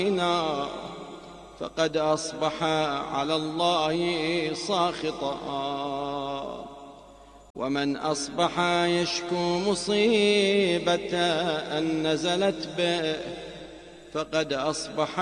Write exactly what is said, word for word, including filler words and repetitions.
فقد أصبح على الله ساخطا، ومن أصبح يشكو مصيبة أن نزلت به فقد أصبح